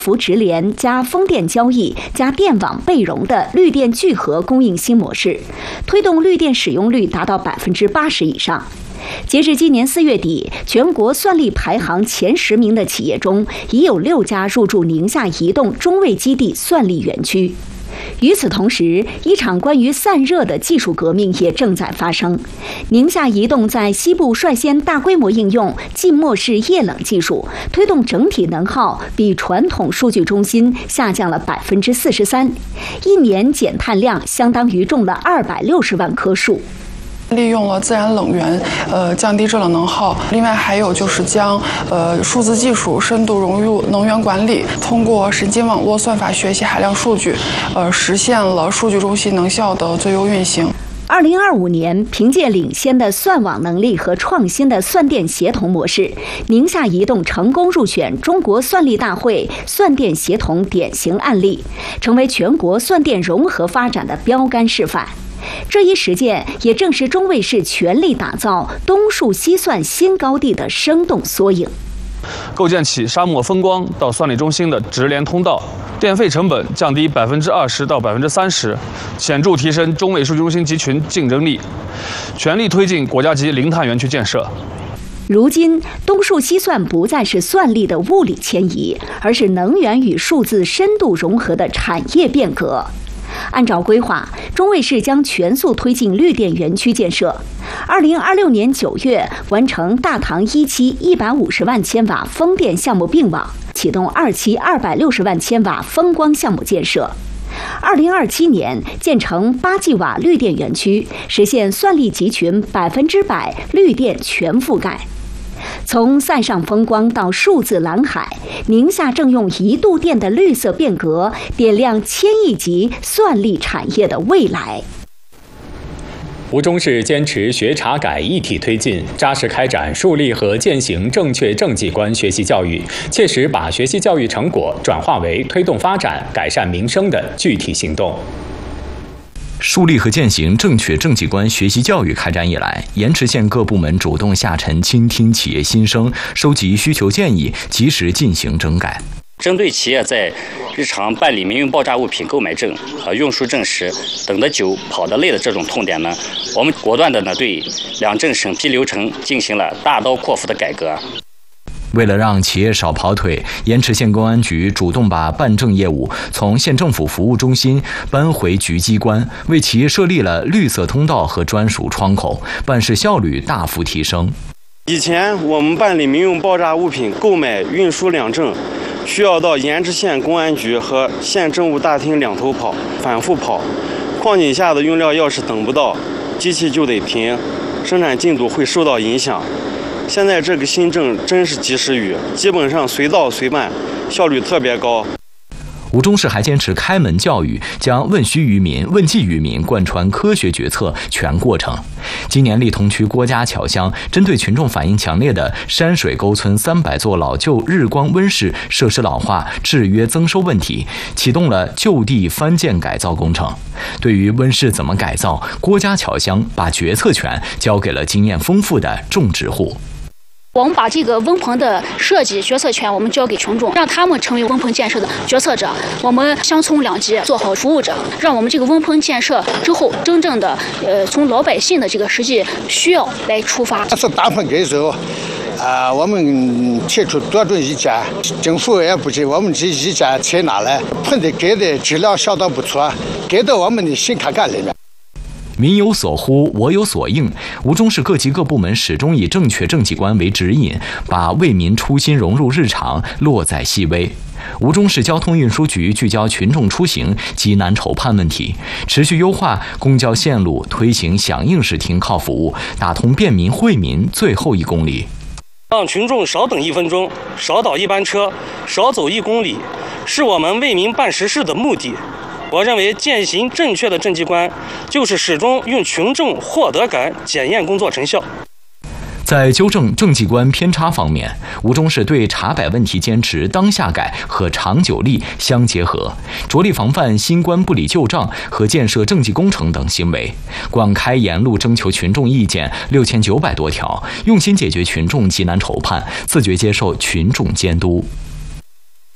扶直联加风电交易加电网备容的绿电聚合供应新模式，推动绿电使用率达到80%以上。截至今年4月底，全国算力排行前10名的企业中，已有6家入驻宁夏移动中卫基地算力园区。与此同时，一场关于散热的技术革命也正在发生。宁夏移动在西部率先大规模应用浸没式液冷技术，推动整体能耗比传统数据中心下降了43%，一年减碳量相当于种了260万棵树。 利用了自然冷源，降低制冷能耗。另外还有就是将数字技术深度融入能源管理，通过神经网络算法学习海量数据，实现了数据中心能效的最优运行。 2025年，凭借领先的算网能力和创新的算电协同模式，宁夏移动成功入选中国算力大会算电协同典型案例，成为全国算电融合发展的标杆示范。这一实践也正是中卫市全力打造东数西算新高地的生动缩影。 构建起沙漠风光到算力中心的直连通道，电费成本降低20%到30%，显著提升中卫数据中心集群竞争力，全力推进国家级零碳园区建设。 如今，东数西算不再是算力的物理迁移，而是能源与数字深度融合的产业变革。按照规划，中卫市将全速推进绿电园区建设。2026年9月完成大唐1期150万千瓦风电项目并网，启动2期260万千瓦风光项目建设。2027年建成8吉瓦绿电园区，实现算力集群100%绿电全覆盖。从塞上风光到数字蓝海，宁夏正用1度电的绿色变革，点亮1000亿级算力产业的未来。 吴中市坚持学查改一体推进，扎实开展树立和践行正确政绩观学习教育，切实把学习教育成果转化为推动发展、改善民生的具体行动。 树立和践行正确政绩观学习教育开展以来，盐池县各部门主动下沉倾听企业心声，收集需求建议，及时进行整改。 针对企业在日常办理民用爆炸物品购买证和运输证时等得久、跑得累的这种痛点呢，我们果断地对两证审批流程进行了大刀阔斧的改革。 为了让企业少跑腿，盐池县公安局主动把办证业务从县政府服务中心搬回局机关，为企业设立了绿色通道和专属窗口，办事效率大幅提升。 以前我们办理民用爆炸物品购买、运输两证，需要到盐池县公安局和县政务大厅两头跑，反复跑。矿井下的用料要是等不到，机器就得停，生产进度会受到影响。现在这个新政真是及时雨，基本上随到随办，效率特别高。 吴中市还坚持开门教育，将问需于民、问计于民贯穿科学决策全过程。今年丽桐区郭家桥乡针对群众反映强烈的山水沟村300座老旧日光温室设施老化、制约增收问题，启动了就地翻建改造工程。对于温室怎么改造，郭家桥乡把决策权交给了经验丰富的种植户。 我们把这个温棚的设计决策权我们交给群众，让他们成为温棚建设的决策者。我们相从两极，做好服务者，让我们这个温棚建设之后，真正的从老百姓的这个实际需要来出发。 是大棚改造，我们提出多种意见，政府也不给我们这意见采纳了，棚子改的质量相当不错，改到我们的心坎坎里面。 民有所呼，我有所应。吴中市各级各部门始终以正确政绩观为指引，把为民初心融入日常，落在细微。吴中市交通运输局聚焦群众出行急难愁盼问题，持续优化公交线路，推行响应式停靠服务，打通便民惠民最后1公里。 让群众少等1分钟，少倒1班车，少走1公里，是我们为民办实事的目的。我认为践行正确的政绩观，就是始终用群众获得感检验工作成效。 在纠正政绩观偏差方面，吴中市对查改问题坚持当下改和长久立相结合，着力防范新官不理旧账和建设政绩工程等行为，广开言路征求群众意见6900多条，用心解决群众急难愁盼，自觉接受群众监督。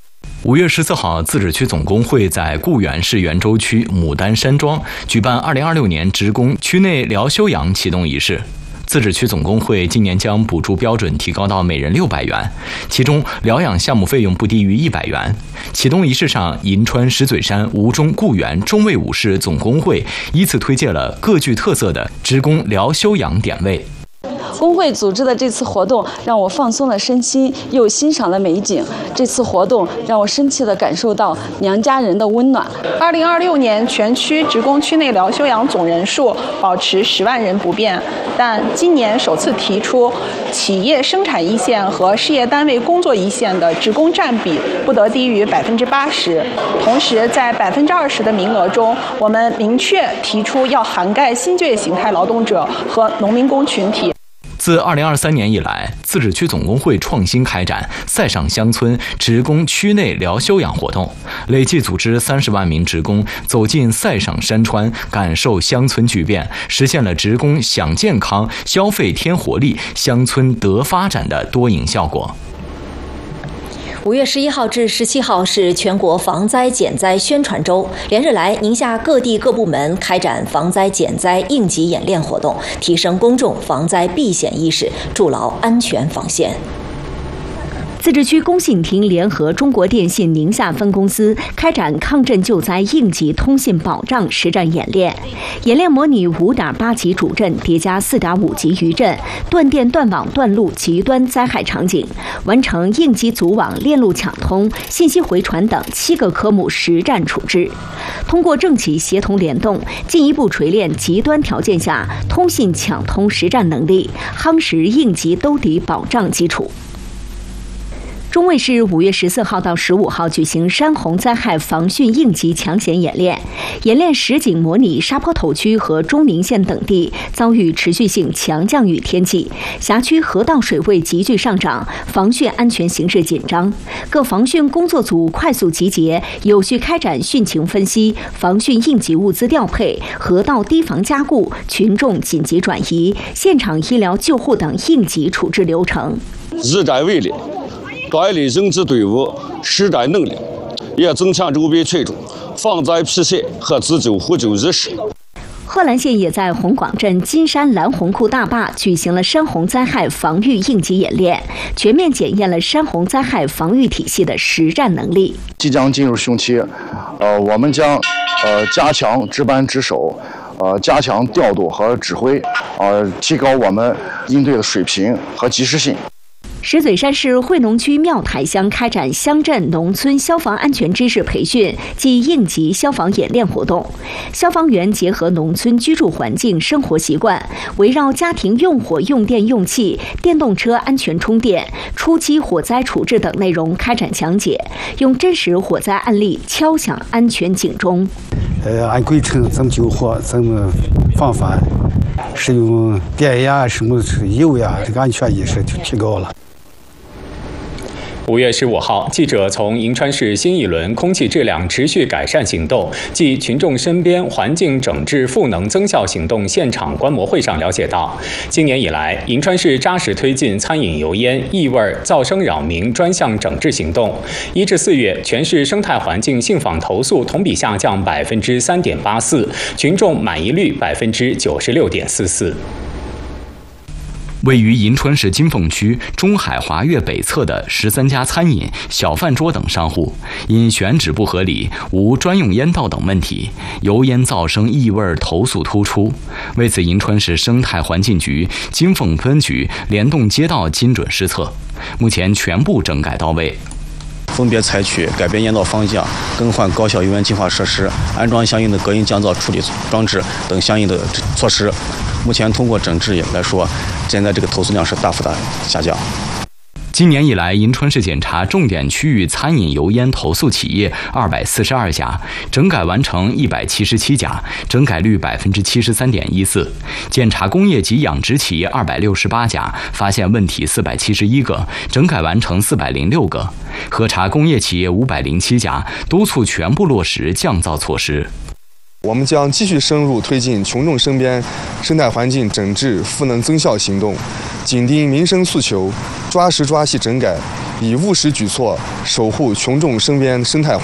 5月14号，自治区总工会在固原市元州区牡丹山庄举办2026年职工区内疗休养启动仪式。自治区总工会今年将补助标准提高到每人600元，其中疗养项目费用不低于100元。启动仪式上，银川、石嘴山、吴中、固原、中卫5市总工会依次推介了各具特色的职工疗休养点位。 工会组织的这次活动让我放松了身心，又欣赏了美景。这次活动让我深切地感受到娘家人的温暖。 2026年全区职工区内疗休养总人数保持10万人不变，但今年首次提出企业生产一线和事业单位工作一线的职工占比不得低于80%。同时，在20%的名额中，我们明确提出要涵盖新就业形态劳动者和农民工群体。 自2023年以来，自治区总工会创新开展塞上乡村职工区内疗休养活动，累计组织30万名职工走进塞上山川，感受乡村巨变，实现了职工享健康、消费添活力、乡村得发展的多赢效果。 5月11号至17号是全国防灾减灾宣传周，连日来，宁夏各地各部门开展防灾减灾应急演练活动，提升公众防灾避险意识，筑牢安全防线。 自治区工信厅联合中国电信宁夏分公司开展抗震救灾应急通信保障实战演练。演练模拟5.8级主震叠加4.5级余震、断电、断网、断路极端灾害场景，完成应急组网、链路抢通、信息回传等7个科目实战处置。通过政企协同联动，进一步锤炼极端条件下通信抢通实战能力，夯实应急兜底保障基础。中卫市5月14号到15号举行山洪灾害防汛应急抢险演练，演练实景模拟沙坡头区和中宁县等地遭遇持续性强降雨天气，辖区河道水位急剧上涨，防汛安全形势紧张。各防汛工作组快速集结，有序开展汛情分析、防汛应急物资调配、河道堤防加固、群众紧急转移、现场医疗救护等应急处置流程。 日战为力，锻炼人职队伍实战能力，也增强周边群众防灾避险和自救互救意识。 贺兰县也在红广镇金山蓝洪库大坝举行了山洪灾害防御应急演练，全面检验了山洪灾害防御体系的实战能力。 即将进入汛期，我们将加强值班值守，加强调度和指挥，提高我们应对的水平和及时性。 石嘴山市惠农区庙台乡开展乡镇农村消防安全知识培训暨应急消防演练活动。消防员结合农村居住环境、生活习惯，围绕家庭用火、用电、用气、电动车安全充电、初期火灾处置等内容开展讲解，用真实火灾案例敲响安全警钟。 按规程怎么救火，怎么防范，使用电呀、什么油呀，这个安全意识就提高了。 5月15号，记者从银川市新一轮空气质量持续改善行动暨群众身边环境整治赋能增效行动现场观摩会上了解到，今年以来，银川市扎实推进餐饮油烟、异味、噪声扰民专项整治行动。1至4月，全市生态环境信访投诉同比下降3.84%，群众满意率96.44%。 位于银川市金凤区中海华悦北侧的13家餐饮、小饭桌等商户，因选址不合理、无专用烟道等问题，油烟噪声、异味投诉突出。为此，银川市生态环境局、金凤分局联动街道精准施策，目前全部整改到位。 分别采取改变烟道方向、更换高效油烟净化设施、安装相应的隔音降噪处理装置等相应的措施。目前通过整治来说，现在这个投诉量是大幅的下降。 今年以来，银川市检查重点区域餐饮油烟投诉企业242家，整改完成177家，整改率73.14%；检查工业及养殖企业268家，发现问题471个，整改完成406个；核查工业企业507家，督促全部落实降噪措施。 我们将继续深入推进群众身边生态环境整治赋能增效行动，紧盯民生诉求，抓实抓细整改， 以务实举措守护群众身边生态环境。